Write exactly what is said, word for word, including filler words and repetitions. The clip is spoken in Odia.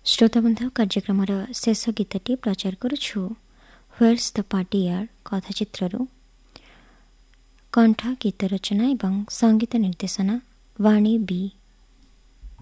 ଶ୍ରୋତାବନ୍ଧ କାର୍ଯ୍ୟକ୍ରମର ଶେଷ ଗୀତଟି ପ୍ରଚାର କରୁଛୁ। ହ୍ୱେର୍ସ ଦ ପାର୍ଟି ଆର୍ କଥାଚିତ୍ରରୁ। କଣ୍ଠ ଗୀତ ରଚନା ଏବଂ ସଙ୍ଗୀତ ନିର୍ଦ୍ଦେଶନା ବାଣୀ ବି